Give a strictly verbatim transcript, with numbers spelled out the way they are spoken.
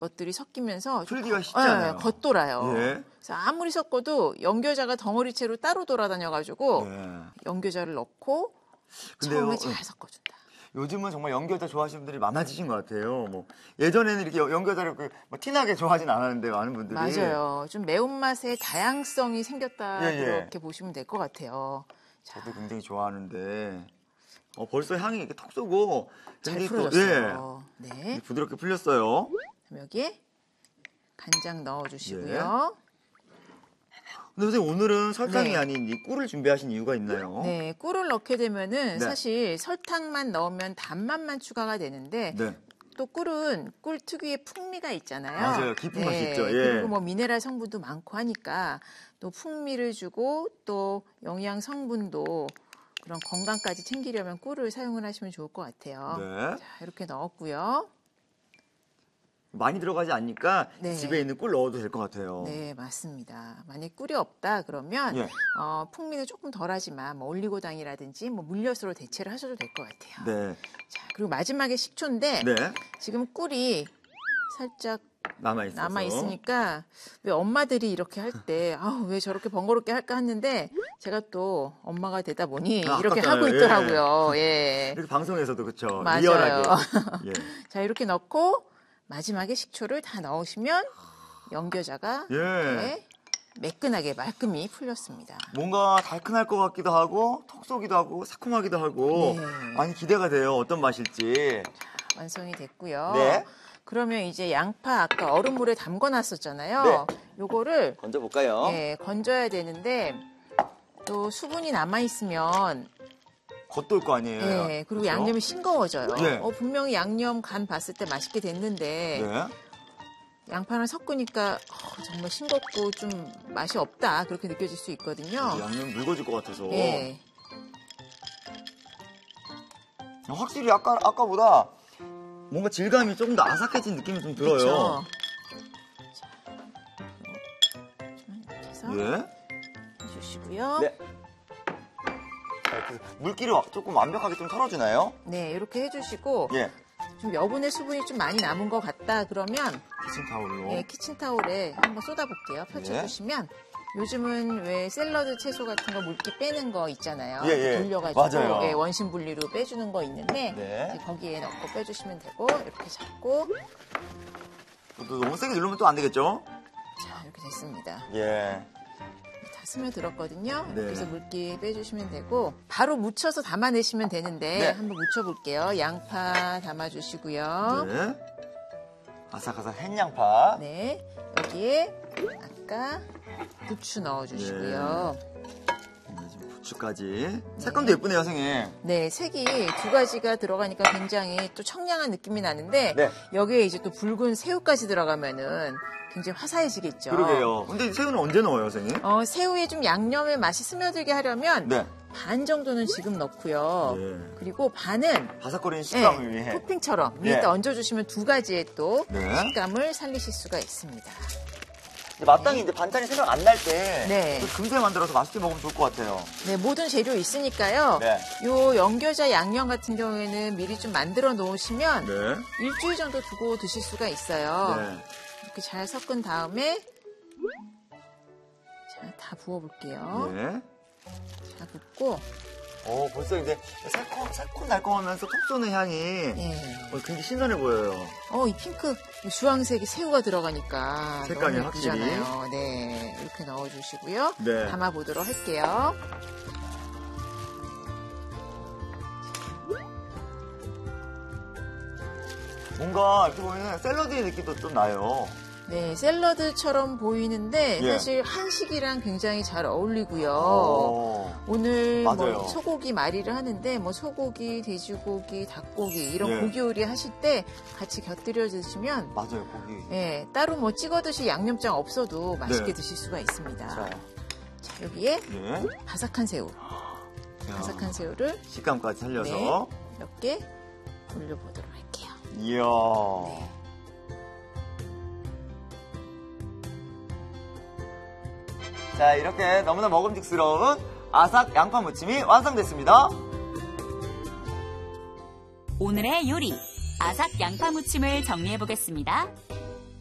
것들이 섞이면서 풀기가 쉽지 네, 않아요. 겉돌아요. 예. 그래서 아무리 섞어도 연겨자가 덩어리채로 따로 돌아다녀가지고 예. 연겨자를 넣고 근데요, 처음에 잘 섞어준다. 요즘은 정말 연겨자 좋아하시는 분들이 많아지신 것 같아요. 뭐 예전에는 이렇게 연겨자를 그 뭐 티나게 좋아하진 않았는데 많은 분들이. 맞아요. 좀 매운맛의 다양성이 생겼다 예, 예. 그렇게 보시면 될 것 같아요. 자, 저도 굉장히 좋아하는데 어, 벌써 향이 이렇게 턱 쏘고 잘 굉장히 또, 풀어졌어요. 예, 네. 부드럽게 풀렸어요. 그럼 여기에 간장 넣어주시고요. 근데 선생님 오늘은 설탕이 네. 아닌 이 꿀을 준비하신 이유가 있나요? 네, 꿀을 넣게 되면은 네. 사실 설탕만 넣으면 단맛만 추가가 되는데 네. 또 꿀은 꿀 특유의 풍미가 있잖아요. 맞아요. 깊은 맛이 있죠. 예. 그리고 뭐 미네랄 성분도 많고 하니까 또 풍미를 주고 또 영양 성분도 그런 건강까지 챙기려면 꿀을 사용을 하시면 좋을 것 같아요. 네. 자, 이렇게 넣었고요. 많이 들어가지 않으니까 네. 집에 있는 꿀 넣어도 될 것 같아요. 네, 맞습니다. 만약 꿀이 없다 그러면 예. 어, 풍미는 조금 덜하지만 뭐 올리고당이라든지 뭐 물엿으로 대체를 하셔도 될 것 같아요. 네. 자, 그리고 마지막에 식초인데 네. 지금 꿀이 살짝 남아 있어서. 남아 있으니까 왜 엄마들이 이렇게 할 때 아, 왜 저렇게 번거롭게 할까 했는데 제가 또 엄마가 되다 보니 아, 이렇게 아깝잖아요. 하고 있더라고요. 예. 이렇게 방송에서도 그렇죠. 맞아요. 리얼하게. 예. 자, 이렇게 넣고 마지막에 식초를 다 넣으시면 연겨자가 예. 이렇게 매끈하게 말끔히 풀렸습니다. 뭔가 달큰할 것 같기도 하고 톡 쏘기도 하고 새콤하기도 하고 네. 많이 기대가 돼요. 어떤 맛일지. 완성이 됐고요. 네. 그러면 이제 양파 아까 얼음물에 담궈놨었잖아요. 네. 요거를 건져 볼까요? 예, 건져야 되는데 또 수분이 남아 있으면 겉돌 거 아니에요. 예, 그리고 그렇죠? 양념이 싱거워져요. 예. 어, 분명히 양념 간 봤을 때 맛있게 됐는데 네. 양파랑 섞으니까 어, 정말 싱겁고 좀 맛이 없다 그렇게 느껴질 수 있거든요. 양념 묽어질 것 같아서. 예. 확실히 아까 아까보다 뭔가 질감이 조금 더 아삭해진 느낌이 좀 들어요. 그렇죠. 자, 이렇게 해서 예. 해주시고요. 네. 자, 이렇게 물기를 조금 완벽하게 좀 털어주나요? 네, 이렇게 해주시고 예. 좀 여분의 수분이 좀 많이 남은 것 같다 그러면 키친타올로. 예, 키친타올에 한번 쏟아볼게요. 펼쳐주시면 요즘은 왜 샐러드 채소 같은 거 물기 빼는 거 있잖아요. 예, 예. 돌려가지고 맞아요. 예, 원심 분리로 빼주는 거 있는데 네. 이제 거기에 넣고 빼주시면 되고 이렇게 잡고 또 너무 세게 누르면 또 안 되겠죠? 자 이렇게 됐습니다. 예. 다 스며들었거든요. 네. 그래서 물기 빼주시면 되고 바로 묻혀서 담아내시면 되는데 네. 한번 묻혀볼게요. 양파 담아주시고요. 네. 아삭아삭 햇양파. 네, 여기에 아까 부추 넣어주시고요. 네, 지금 부추까지. 색감도 예쁘네요, 선생님. 네, 색이 두 가지가 들어가니까 굉장히 또 청량한 느낌이 나는데 네. 여기에 이제 또 붉은 새우까지 들어가면은 굉장히 화사해지겠죠. 그러게요. 근데 새우는 언제 넣어요, 선생님? 어, 새우에 좀 양념의 맛이 스며들게 하려면 네. 반 정도는 지금 넣고요. 예. 그리고 반은 바삭거리는 식감을 네, 위해. 토핑처럼 예. 위에다 얹어주시면 두 가지의 또 네. 식감을 살리실 수가 있습니다. 마땅히 이제 반찬이 생각 안 날 때 네. 금세 만들어서 맛있게 먹으면 좋을 것 같아요. 네, 모든 재료 있으니까요. 네. 요 연겨자 양념 같은 경우에는 미리 좀 만들어 놓으시면 네. 일주일 정도 두고 드실 수가 있어요. 네. 이렇게 잘 섞은 다음에 자, 다 부어볼게요. 네. 자, 붓고 어, 벌써 이제 새콤, 새콤달콤하면서 톡 쏘는 향이 예. 어, 굉장히 신선해 보여요. 어, 이 핑크, 이 주황색이 새우가 들어가니까 색감이 너무 확실히. 예쁘잖아요. 네, 이렇게 넣어주시고요. 네. 담아보도록 할게요. 뭔가 이렇게 보면 샐러드의 느낌도 좀 나요. 네, 샐러드처럼 보이는데 예. 사실 한식이랑 굉장히 잘 어울리고요. 어. 오늘 맞아요. 뭐 소고기 말이를 하는데 뭐 소고기, 돼지고기, 닭고기 이런 예. 고기 요리 하실 때 같이 곁들여 드시면 맞아요, 고기. 예, 따로 뭐 찍어 드실 양념장 없어도 맛있게 네. 드실 수가 있습니다. 자, 자, 여기에 예. 바삭한 새우, 야, 바삭한 새우를 식감까지 살려서. 네, 몇 개 올려보도록 할게요. 이야. 네. 자, 이렇게 너무나 먹음직스러운 아삭 양파 무침이 완성됐습니다. 오늘의 요리, 아삭 양파 무침을 정리해 보겠습니다.